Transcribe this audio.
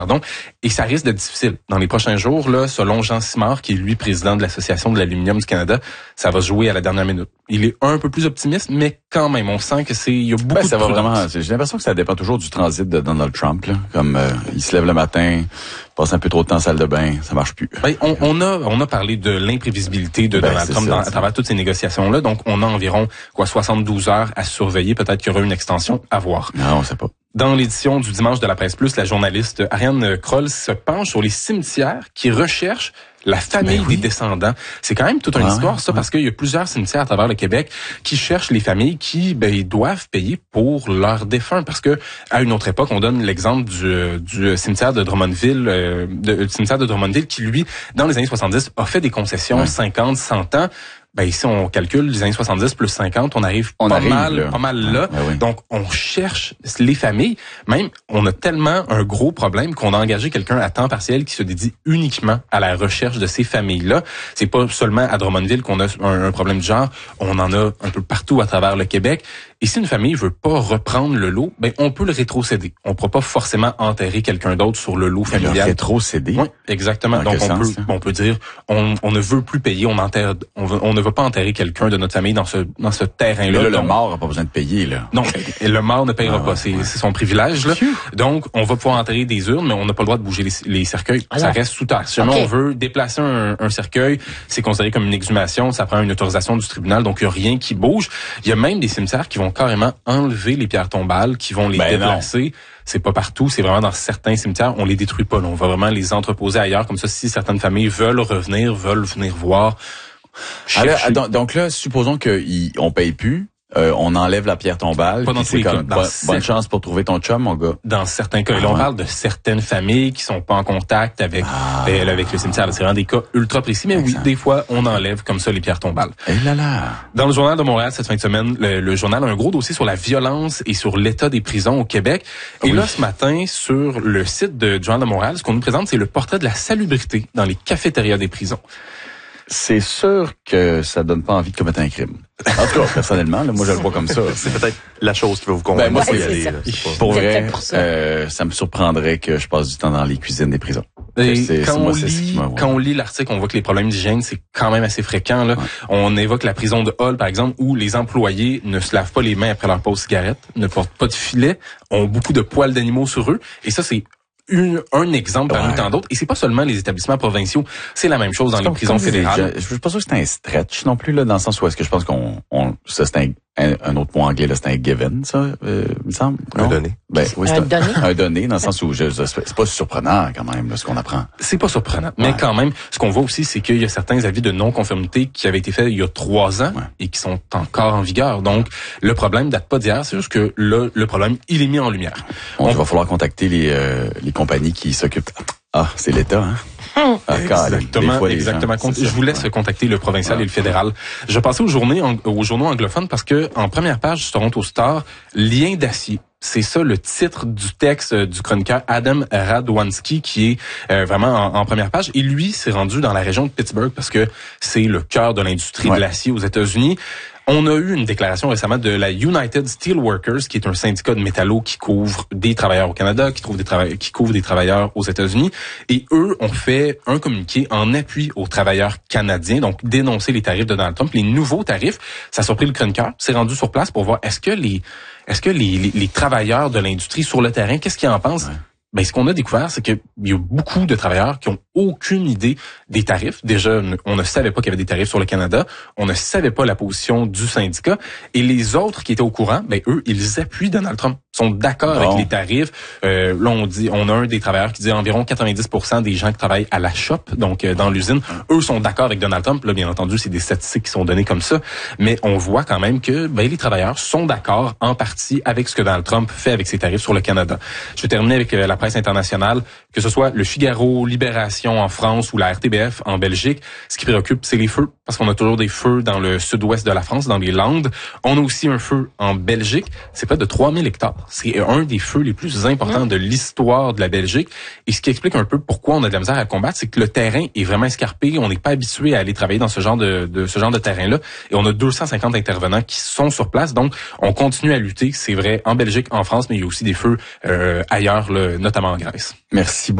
Pardon, et ça risque d'être difficile. Dans les prochains jours, là, selon Jean Simard, qui est lui président de l'Association de l'aluminium du Canada, ça va se jouer à la dernière minute. Il est un peu plus optimiste, mais quand même, on sent que il y a beaucoup ça de va vraiment. J'ai l'impression que ça dépend toujours du transit de Donald Trump, là. Comme il se lève le matin, passe un peu trop de temps en salle de bain, ça marche plus. Ben, on a parlé de l'imprévisibilité de Donald Trump à travers toutes ces négociations-là. Donc, on a environ 72 heures à surveiller. Peut-être qu'il y aura une extension à voir. Non, on sait pas. Dans l'édition du dimanche de la Presse Plus, la journaliste Ariane Kroll se penche sur les cimetières qui recherchent la famille des descendants. C'est quand même toute une histoire, ça, parce qu'il y a plusieurs cimetières à travers le Québec qui cherchent les familles qui, ils doivent payer pour leurs défunts. Parce que, à une autre époque, on donne l'exemple du cimetière de Drummondville, qui, lui, dans les années 70, a fait des concessions 50, 100 ans. Ben ici, on calcule les années 70 plus 50, on arrive pas mal là. Donc, on cherche les familles. Même, on a tellement un gros problème qu'on a engagé quelqu'un à temps partiel qui se dédie uniquement à la recherche de ces familles-là. C'est pas seulement à Drummondville qu'on a un problème du genre. On en a un peu partout à travers le Québec. Et si une famille veut pas reprendre le lot, ben on peut le rétrocéder. On pourra pas forcément enterrer quelqu'un d'autre sur le lot familial. Le rétrocéder? Oui, exactement. Donc on peut dire on ne veut plus payer, on ne veut pas enterrer quelqu'un de notre famille dans ce terrain-là. Mais là, le mort n'a pas besoin de payer, là. Non, le mort ne payera pas. C'est son privilège, là. Donc, on va pouvoir enterrer des urnes, mais on n'a pas le droit de bouger les cercueils. Ça reste sous terre. Si jamais on veut déplacer un cercueil, c'est considéré comme une exhumation. Ça prend une autorisation du tribunal, donc il n'y a rien qui bouge. Il y a même des cimetières qui vont carrément enlever les pierres tombales, qui vont les déplacer. Non. C'est pas partout, c'est vraiment dans certains cimetières. On les détruit pas, là. On va vraiment les entreposer ailleurs. Comme ça, si certaines familles veulent venir voir. Alors, donc là, supposons qu'on paye plus. On enlève la pierre tombale. Pas dans tous les cas. Bonne chance pour trouver ton chum, mon gars. Dans certains cas. Là, on parle de certaines familles qui sont pas en contact avec le cimetière. C'est vraiment des cas ultra précis. Mais oui, des fois, on enlève comme ça les pierres tombales. Et là là. Dans le Journal de Montréal, cette fin de semaine, le journal a un gros dossier sur la violence et sur l'état des prisons au Québec. Et là, ce matin, sur le site du Journal de Montréal, ce qu'on nous présente, c'est le portrait de la salubrité dans les cafétérias des prisons. C'est sûr que ça donne pas envie de commettre un crime. En tout cas, personnellement, là, moi, je le vois comme ça. C'est peut-être la chose qui va vous convaincre. Ben, moi, pour vrai, ça me surprendrait que je passe du temps dans les cuisines des prisons. Quand on lit l'article, on voit que les problèmes d'hygiène, c'est quand même assez fréquent, là. Ouais. On évoque la prison de Hull, par exemple, où les employés ne se lavent pas les mains après leur pause cigarette, ne portent pas de filet, ont beaucoup de poils d'animaux sur eux. Et ça, c'est un exemple parmi tant d'autres. Et c'est pas seulement les établissements provinciaux, c'est la même chose dans les prisons fédérales. Je suis pas sûr que c'est un stretch non plus, là, dans le sens où est-ce que je pense ça c'est un autre mot anglais, là, c'est un given, ça, il me semble. Un donné. Ben, oui, un donné, dans le sens où c'est pas surprenant, quand même, là, ce qu'on apprend. C'est pas surprenant. Mais quand même, ce qu'on voit aussi, c'est qu'il y a certains avis de non-conformité qui avaient été faits il y a 3 ans et qui sont encore en vigueur. Donc, le problème date pas d'hier, c'est juste que là, le problème, il est mis en lumière. Il va falloir contacter les compagnies qui s'occupent. Ah, c'est l'État, hein? Exactement. Je vous laisse contacter le provincial et le fédéral. Je passais aux journaux anglophones parce que en première page du Toronto Star, lien d'acier. C'est ça le titre du texte du chroniqueur Adam Radwanski qui est vraiment en première page. Et lui s'est rendu dans la région de Pittsburgh parce que c'est le cœur de l'industrie de l'acier aux États-Unis. On a eu une déclaration récemment de la United Steelworkers, qui est un syndicat de métallos qui couvre des travailleurs au Canada, qui couvre des travailleurs aux États-Unis. Et eux ont fait un communiqué en appui aux travailleurs canadiens, donc dénoncer les tarifs de Donald Trump, les nouveaux tarifs. Ça a surpris le chroniqueur, s'est rendu sur place pour voir est-ce que les travailleurs de l'industrie sur le terrain, qu'est-ce qu'ils en pensent? Ouais. Ben, ce qu'on a découvert, c'est qu'il y a beaucoup de travailleurs qui ont aucune idée des tarifs. Déjà, on ne savait pas qu'il y avait des tarifs sur le Canada. On ne savait pas la position du syndicat. Et les autres qui étaient au courant, ben, eux, ils appuient Donald Trump. Sont d'accord avec les tarifs. Là, on a un des travailleurs qui dit environ 90% des gens qui travaillent à la shop, donc dans l'usine, eux sont d'accord avec Donald Trump. Là, bien entendu, c'est des statistiques qui sont données comme ça. Mais on voit quand même que les travailleurs sont d'accord en partie avec ce que Donald Trump fait avec ses tarifs sur le Canada. Je vais terminer avec la presse internationale, que ce soit le Figaro, Libération en France ou la RTBF en Belgique. Ce qui préoccupe, c'est les feux, parce qu'on a toujours des feux dans le sud-ouest de la France, dans les Landes. On a aussi un feu en Belgique. C'est près de 3000 hectares. c'est un des feux les plus importants de l'histoire de la Belgique. Et ce qui explique un peu pourquoi on a de la misère à combattre, c'est que le terrain est vraiment escarpé. On n'est pas habitué à aller travailler dans ce genre de terrain-là. Et on a 250 intervenants qui sont sur place. Donc, on continue à lutter. C'est vrai en Belgique, en France, mais il y a aussi des feux ailleurs, là, notamment en Grèce. Merci beaucoup.